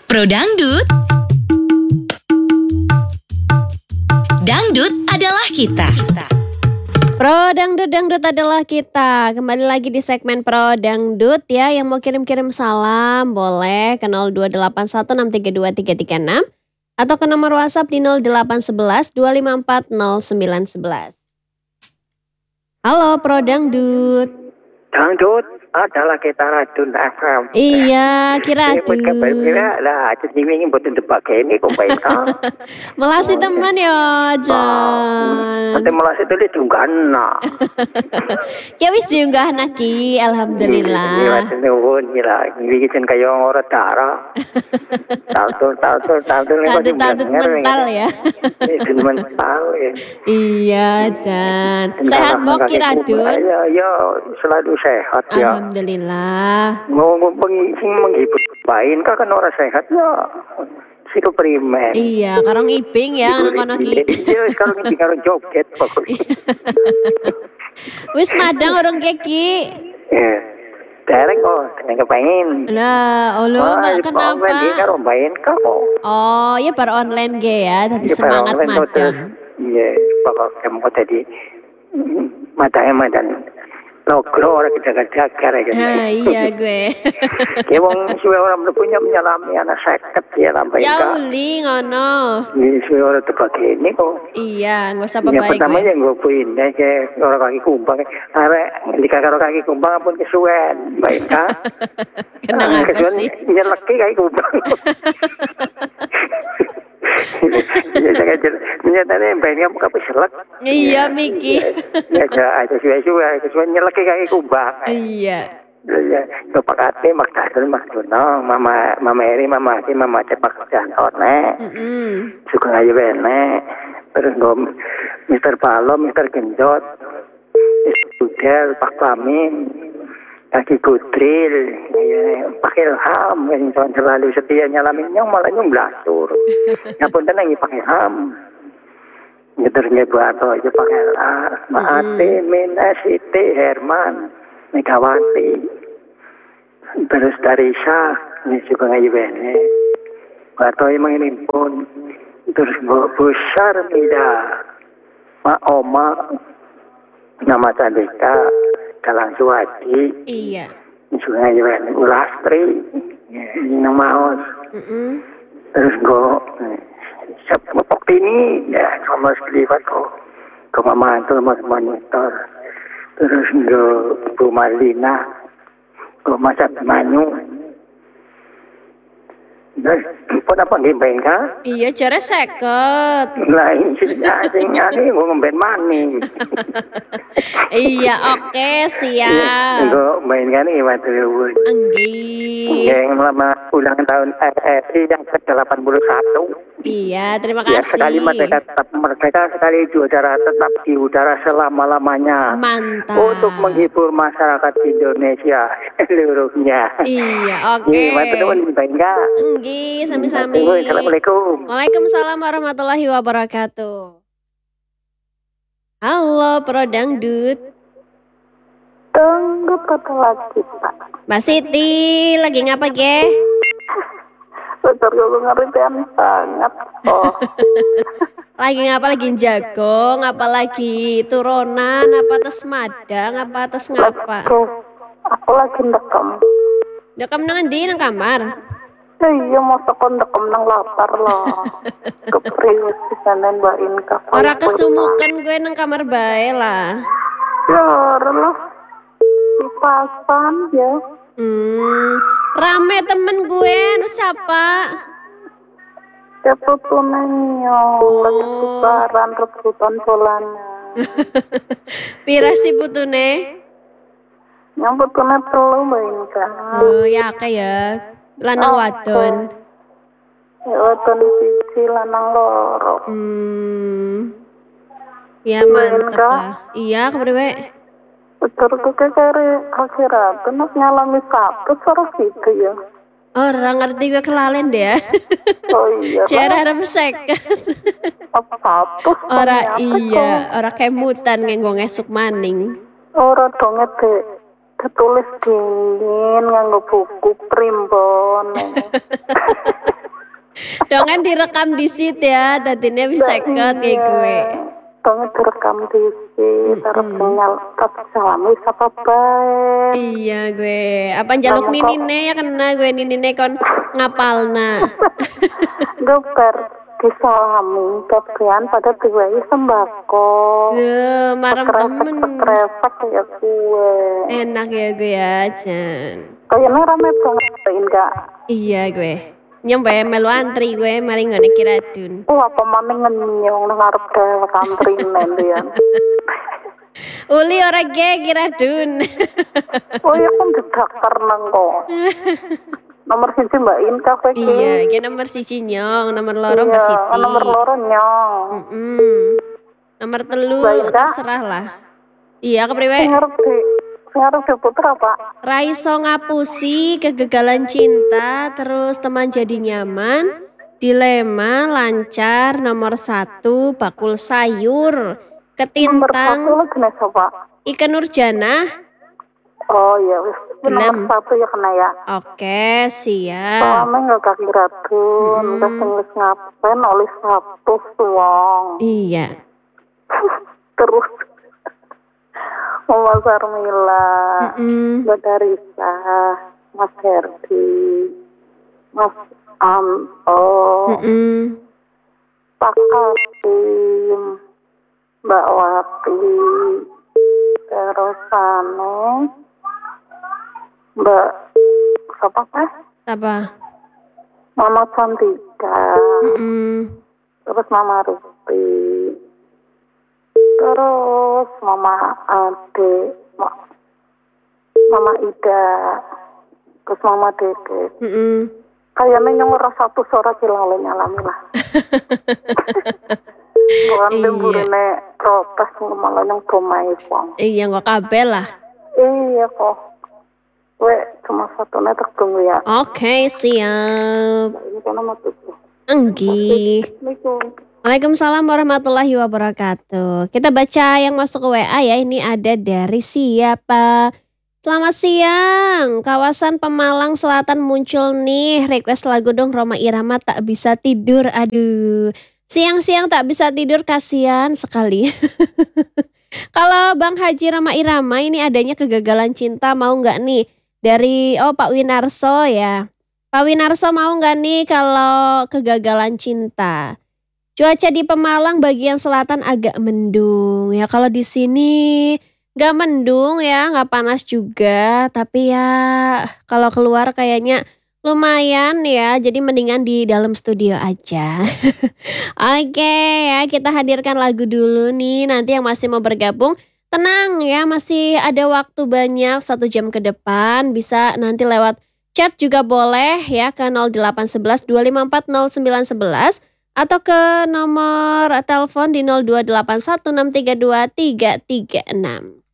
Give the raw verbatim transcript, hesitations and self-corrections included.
Pro Dangdut. Dangdut adalah kita. Pro Dangdut, Dangdut adalah kita. Kembali lagi di segmen Pro Dangdut ya. Yang mau kirim-kirim salam boleh ke nol dua delapan satu enam tiga dua tiga tiga enam atau ke nomor WhatsApp di nol delapan satu satu dua lima empat nol sembilan satu satu. Halo Pro Dangdut. Dangdut adalah kita Radun F M. Iya, kira tuh. Kira lah, jadi ini buat tebak ini kok baik kan? Melasi teman ya, Jan. Nanti melasi itu dia juga nak. Ya wis juga naki, alhamdulillah. Ini nuwun kira, ini kan kayak orang darah. Tahu tahu tahu tahu Tadut tadut mental ya. Ini mental ya. Iya, Jan. Sehat bok kira Dun? Ya, ya selalu sehat ya. Alhamdulillah. Mau menghibur bain kan orang sehat ya. Si keprimen. Iya, karong iping ya anak-anak iki. Iya, sekarang ini karo joget pokoknya. Wis madang orang keki. Ya. Dereng kok, kena kepengen. Lah, ulu nggak kenapa? Ini karo bain kok. Oh, ya baru online ge ya, tadi semangat madang. Iya, pokoknya mau tadi matanya madan. Logro orang kejaga-jaga ya. Nah, iya gue. Ya wong suwe orang punya menyalami anak seket ya lampai. Ya uli ngono. Ini suwe orang tebak ini kok. Iya, nggak usah Yang baik pertama gue. yang gue puin ya kayak orang kaki kumbang. Arek di karo kaki kumbang pun kesuwen, baik kan? Kenang apa sih? Nyeleki kaki kumbang. Ya jangan nyatanya baiknya muka peselek. Iya Miki. Ya ada suwe-suwe, suwe nyeleki kaki kumbang. Iya. Ya, kepakate makdadul makdono, mama mama Eri, mama Aki, mama Cepak Jantone. Mm-mm. Suka aja bene. Terus gue Mister Palo, Mister Genjot, Mister Pak Pamin, Kaki Kudril, ya, Pak Ilham, yang selalu setia nyalamin nyong malah nyong belatur. Ngapun tenang Pak Ilham. Terus ngebuato aja Pak Ilham, Mbak Ati, Mina, Siti, Herman, Megawati. Terus dari Syah, ini juga ngaji bene. Buato emang ini pun. Terus besar mida, Mak Oma, nama Candika, Galang Suwadi. Iya. Juga ngaji bene. Ulastri, ini nama Os. Mm-mm. Terus gue, siap ngepok ini, ya sama sekelipat kok. Ke Mama Antul, Mas Monitor. Terus gue Bu Marlina, gue Masak Manyu. Terus pun apa ngemben kan? Iya, cara seket. Lain sih asingnya nih gue ngemben maning. Iya, oke, siap. Gue main kan nih waktu itu. Anggi. Yang lama ulang tahun R R I yang ke delapan puluh satu. Iya, terima Ya kasih. sekali merdeka tetap merdeka, sekali di udara tetap di udara selama-lamanya. Mantap. Untuk menghibur masyarakat Indonesia seluruhnya. Iya, oke. Gimana teman baik enggak? Anggi, sami-sami. Assalamualaikum. Waalaikumsalam warahmatullahi wabarakatuh. Halo, Pro Dangdut. Dangdut adalah kita. Mbak Siti, lagi ngapa, ge? Betul, gue ngeritain sangat. Oh, Lagi ngapa, lagi jago, ngapa lagi turunan, apa atas madang, apa atas ngapa? tuh, aku lagi ndekem. Dekam nang ndi nang kamar? Ya iya, masa kon ndekem nang lapar lah. Kepriwet pisanan Mbak Inka. Ora kesumukan gue nang kamar bae lah. Ya, ora lah. Di pasan ya. Hmm, rame temen gue, nu siapa? Ya putunannya lagi tukaran rebutan dolanan. Pira si putune? Yang putunya telu Mbak Inka. Oh, ya akeh ya. Lanang wadon. Ya wadon siji lanang loro. Hmm. Ya mantep lah. Iya, kepriwe? Betul tuh kere akhirat terus nyalami satu suara gitu ya. Orang ngerti gue kelalen deh ya. Oh iya. Cara harap second. Apa satu? Ora iya, ora kemutan ngenggo ngesuk maning. Ora dong deh. Ketulis dingin nganggo buku primbon. Dongan direkam di sit ya, tadinya bisa ket ya gue. Dongan direkam di sit, terus tinggal tapi salami sapa bae. Iya gue. Apa jaluk Kamu kok- ninine ya kena gue ninine kon ngapalna. Dokter disalami kebean pada diwehi sembako. Duh, marem temen. Kresek ya gue. Enak ya gue ya, Jan. Kayaknya rame banget enggak? Iya gue. Nyampe melu antri gue mari ngene kiradun. Oh apa maning ngenyong nang ngarep dewek antri nendian. Uli ora ge kiradun. Oh iya kan didaftar nang kok. Nomor siji Mbak Inka kowe iki. Iya, iki nomor siji nyong, nomor loro Mbak Iya, Siti. nomor loro nyong. Mm-mm. Nomor telu Mbak Inka? terserah lah. Iya, kepriwe? Sing ngarep di sing ngarep di putra Pak. Raiso ngapusi kegagalan cinta, terus teman jadi nyaman, dilema lancar, nomor satu bakul sayur, Nomor satu ketintang, lagi nih Pak. ikan nurjana. Oh iya wis. Gelem. Nomor satu ya kena ya. Oke, siap. Soalnya nggak kaki radun, Mm-mm. terus wis ngapain oleh satu suwong. Iya. Terus Mama Sarmila, Mm-mm. Mbak Darisa, Mas Herdi, Mas Anto, Mm-mm. Pak Kasim, Mbak Wati, terus ane, Mbak siapa teh? Apa? Mama Cantika, Mm-mm. terus Mama Rupi, terus Mama Ade, Ma- Mama Ida, terus Mama Dede. Mm-mm. Kayaknya yang ora satu suara kilang oleh nyalami lah. Bukan Iya. temburine protes malah yang domai wong. Iya, nggak kabel lah. Iya kok. We cuma satu netek tunggu ya. Oke, siap. Ini kan nama tuh. Enggi. Assalamualaikum. Waalaikumsalam warahmatullahi wabarakatuh. Kita baca yang masuk ke W A ya. Ini ada dari siapa? Selamat siang. Kawasan Pemalang Selatan muncul nih. Request lagu dong Rhoma Irama tak bisa tidur. Aduh. Siang-siang tak bisa tidur kasihan sekali. Kalau Bang Haji Rhoma Irama ini adanya kegagalan cinta mau nggak nih? Dari oh Pak Winarso ya. Pak Winarso mau nggak nih kalau kegagalan cinta? Cuaca di Pemalang bagian selatan agak mendung ya. Kalau di sini nggak mendung ya, nggak panas juga. Tapi ya kalau keluar kayaknya lumayan ya. Jadi mendingan di dalam studio aja. Oke ya, kita hadirkan lagu dulu nih. Nanti yang masih mau bergabung tenang ya, masih ada waktu banyak satu jam ke depan. Bisa nanti lewat chat juga boleh ya ke nol delapan satu satu dua lima empat nol sembilan satu satu atau ke nomor telepon di nol dua delapan satu enam tiga dua tiga tiga enam.